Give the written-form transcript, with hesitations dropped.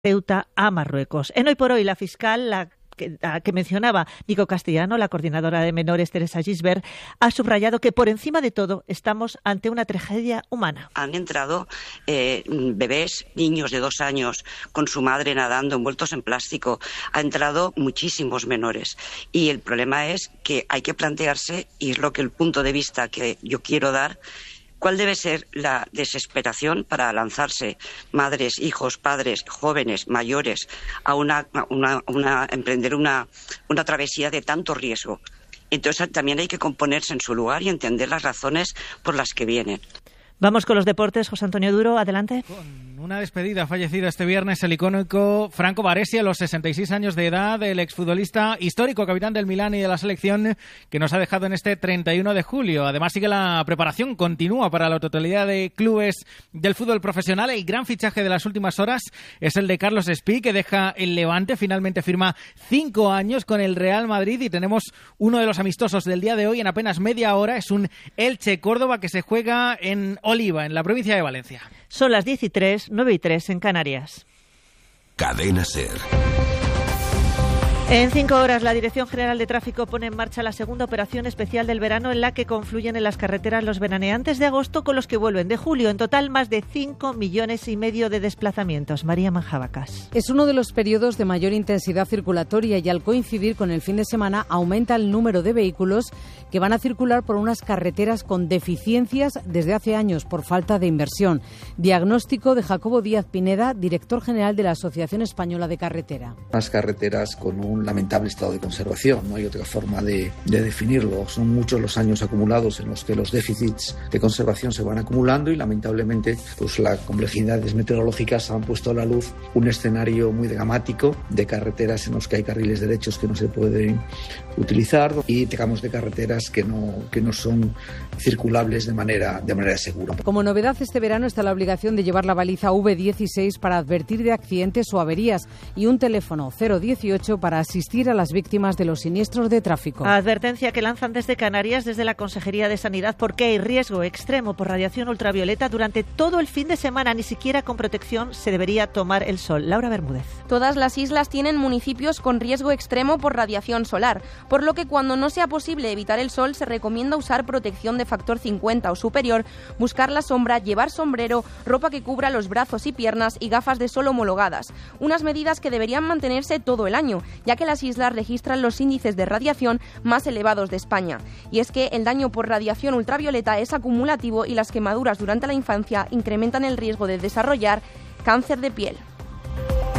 Ceuta a Marruecos. En Hoy por Hoy, la fiscal, que mencionaba Nico Castellano, la coordinadora de menores Teresa Gisbert, ha subrayado que por encima de todo estamos ante una tragedia humana. Han entrado bebés, niños de 2 años con su madre nadando envueltos en plástico. Ha entrado muchísimos menores y el problema es que hay que plantearse, y es lo que el punto de vista que yo quiero dar, ¿cuál debe ser la desesperación para lanzarse madres, hijos, padres, jóvenes, mayores a emprender una travesía de tanto riesgo? Entonces también hay que componerse en su lugar y entender las razones por las que vienen. Vamos con los deportes. José Antonio Duro, adelante. Con una despedida, fallecido este viernes el icónico Franco Baresi a los 66 años de edad, el exfutbolista histórico, capitán del Milán y de la selección, que nos ha dejado en este 31 de julio. Además sigue la preparación, continúa para la totalidad de clubes del fútbol profesional. El gran fichaje de las últimas horas es el de Carlos Espí, que deja el Levante, finalmente firma 5 años con el Real Madrid, y tenemos uno de los amistosos del día de hoy en apenas media hora. Es un Elche-Córdoba que se juega en Oliva, en la provincia de Valencia. Son las 10:03, 9:03 en Canarias. Cadena SER. En 5 horas, la Dirección General de Tráfico pone en marcha la segunda operación especial del verano, en la que confluyen en las carreteras los veraneantes de agosto con los que vuelven de julio. En total, más de 5,5 millones de desplazamientos. María Manjabacas. Es uno de los periodos de mayor intensidad circulatoria y, al coincidir con el fin de semana, aumenta el número de vehículos que van a circular por unas carreteras con deficiencias desde hace años por falta de inversión. Diagnóstico de Jacobo Díaz Pineda, director general de la Asociación Española de Carretera. Las carreteras con un lamentable estado de conservación, no hay otra forma de definirlo. Son muchos los años acumulados en los que los déficits de conservación se van acumulando y, lamentablemente, pues las complejidades meteorológicas han puesto a la luz un escenario muy dramático de carreteras en los que hay carriles derechos que no se pueden utilizar y tramos de carreteras que no son circulables de manera segura. Como novedad, este verano está la obligación de llevar la baliza V16 para advertir de accidentes o averías y un teléfono 018 para asistir a las víctimas de los siniestros de tráfico. Advertencia que lanzan desde Canarias, desde la Consejería de Sanidad, porque hay riesgo extremo por radiación ultravioleta durante todo el fin de semana. Ni siquiera con protección se debería tomar el sol. Laura Bermúdez. Todas las islas tienen municipios con riesgo extremo por radiación solar, por lo que cuando no sea posible evitar el sol se recomienda usar protección de factor 50 o superior, buscar la sombra, llevar sombrero, ropa que cubra los brazos y piernas y gafas de sol homologadas. Unas medidas que deberían mantenerse todo el año, ya que las islas registran los índices de radiación más elevados de España. Y es que el daño por radiación ultravioleta es acumulativo y las quemaduras durante la infancia incrementan el riesgo de desarrollar cáncer de piel.